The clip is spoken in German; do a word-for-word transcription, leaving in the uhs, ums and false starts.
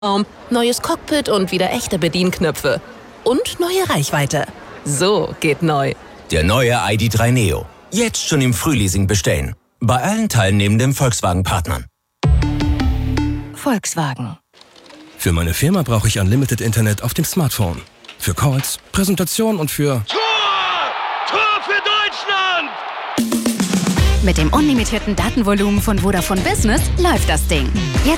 neues Cockpit und wieder echte Bedienknöpfe. Und neue Reichweite. So geht neu. Der neue I D drei Neo. Jetzt schon im Frühleasing bestellen. Bei allen teilnehmenden Volkswagen-Partnern. Volkswagen. Für meine Firma brauche ich Unlimited Internet auf dem Smartphone. Für Calls, Präsentation und für... Tor! Tor für Deutschland! Mit dem unlimitierten Datenvolumen von Vodafone Business läuft das Ding. Jetzt